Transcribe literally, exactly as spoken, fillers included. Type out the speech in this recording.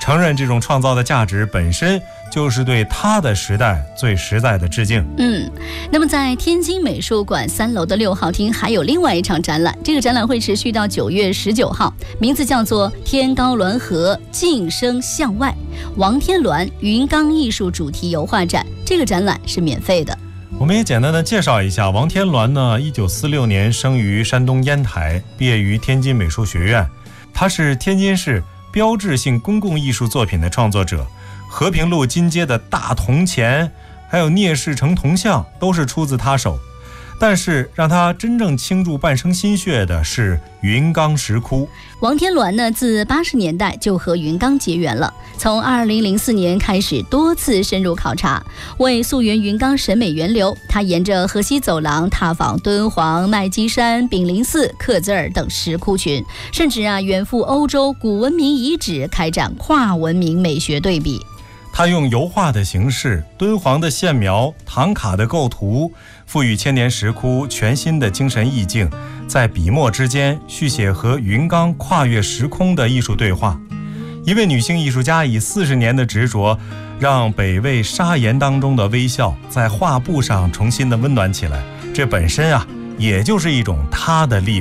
承认这种创造的价值本身就是对他的时代最实在的致敬。 嗯，那么在天津美术馆三楼的六号厅还有另外一场展览，这个展览会持续到九月十九号，名字叫做天高鸾河晋升向外，王天鸾云冈艺术主题油画展。这个展览是免费的。 我们也简单的介绍一下，王天鸾呢，一九四六年生于山东烟台，毕业于天津美术学院。他是天津市标志性公共艺术作品的创作者，和平路金街的大铜钱，还有聂士成铜像都是出自他手。但是让他真正倾注半生心血的是云冈石窟。 王天鸾呢，自八十年代就和云冈结缘了，从二零零四年开始多次深入考察，为溯源云冈审美源流，他沿着河西走廊踏访敦煌、麦积山、炳灵寺、克孜尔等石窟群，甚至啊远赴欧洲古文明遗址，开展跨文明美学对比。 他用油画的形式、敦煌的线描、唐卡的构图，赋予千年石窟全新的精神意境，在笔墨之间续写和云冈跨越时空的艺术对话。一位女性艺术家以四十年的执着，让北魏砂岩当中的微笑在画布上重新的温暖起来，这本身啊，也就是一种她的力量。